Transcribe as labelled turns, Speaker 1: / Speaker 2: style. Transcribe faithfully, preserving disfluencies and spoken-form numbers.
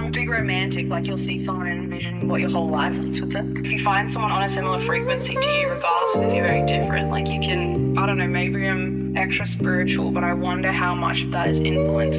Speaker 1: I'm big romantic, like you'll see someone and envision what your whole life looks with them. If you find someone on a similar frequency to you, regardless of if you're very different, like you can, I don't know, maybe I'm extra spiritual, but I wonder how much of that is influenced